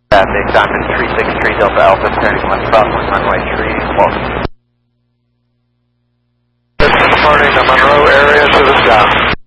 Big Diamond 363 Delta Alpha, turning left southwest runway 31. Departing the Monroe area to the south.